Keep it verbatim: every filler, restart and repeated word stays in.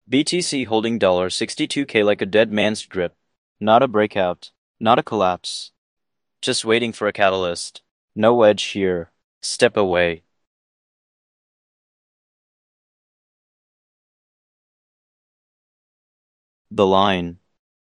B T C holding sixty-two K like a dead man's grip. Not a breakout. Not a collapse. Just waiting for a catalyst. No edge here. Step away. The line.